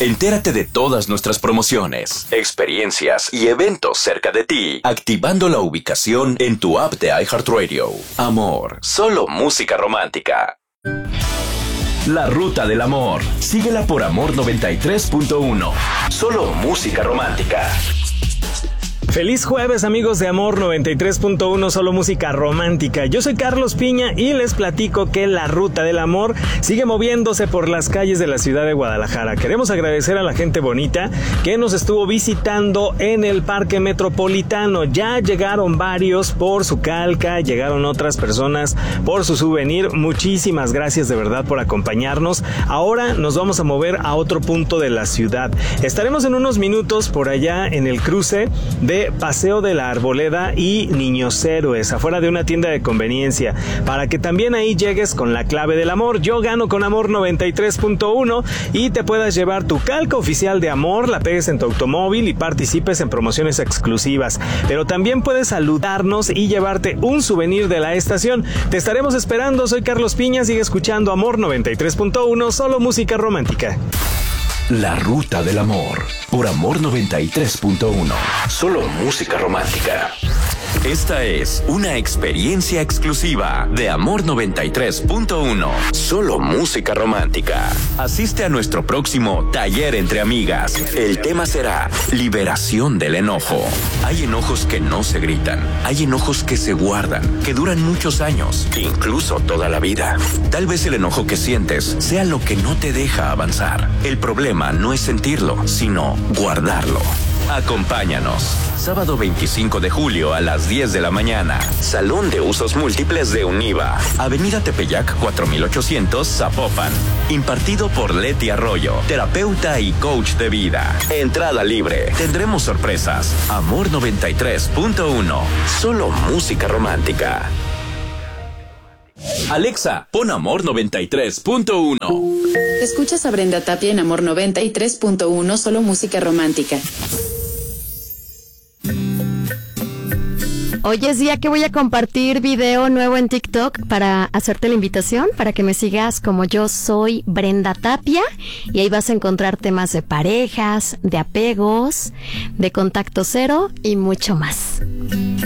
Entérate de todas nuestras promociones, experiencias y eventos cerca de ti, activando la ubicación en tu app de iHeartRadio. Amor, solo música romántica. La Ruta del Amor. Síguela por Amor 93.1. Solo música romántica. Feliz jueves, amigos de Amor 93.1, solo música romántica. Yo soy Carlos Piña y les platico que la Ruta del Amor sigue moviéndose por las calles de la ciudad de Guadalajara. Queremos agradecer a la gente bonita que nos estuvo visitando en el Parque Metropolitano. Ya llegaron varios por su calca, llegaron otras personas por su souvenir. Muchísimas gracias de verdad por acompañarnos. Ahora nos vamos a mover a otro punto de la ciudad. Estaremos en unos minutos por allá en el cruce de Paseo de la Arboleda y Niños Héroes, afuera de una tienda de conveniencia, para que también ahí llegues con la clave del amor. Yo gano con Amor 93.1 y te puedas llevar tu calca oficial de Amor, la pegues en tu automóvil y participes en promociones exclusivas. Pero también puedes saludarnos y llevarte un souvenir de la estación. Te estaremos esperando. Soy Carlos Piña, sigue escuchando Amor 93.1, solo música romántica. La Ruta del Amor, por Amor 93.1. Solo música romántica. Esta es una experiencia exclusiva de Amor 93.1. Solo música romántica. Asiste a nuestro próximo taller entre amigas. El tema será liberación del enojo. Hay enojos que no se gritan. Hay enojos que se guardan, que duran muchos años, incluso toda la vida. Tal vez el enojo que sientes sea lo que no te deja avanzar. El problema no es sentirlo, sino guardarlo. Acompáñanos. Sábado 25 de julio a las 10 de la mañana. Salón de Usos Múltiples de Univa. Avenida Tepeyac 4800, Zapopan. Impartido por Leti Arroyo, terapeuta y coach de vida. Entrada libre. Tendremos sorpresas. Amor 93.1. Solo música romántica. Alexa, pon Amor 93.1. Escuchas a Brenda Tapia en Amor 93.1, solo música romántica. Hoy es día que voy a compartir video nuevo en TikTok para hacerte la invitación para que me sigas como yo soy Brenda Tapia, y ahí vas a encontrar temas de parejas, de apegos, de contacto cero y mucho más.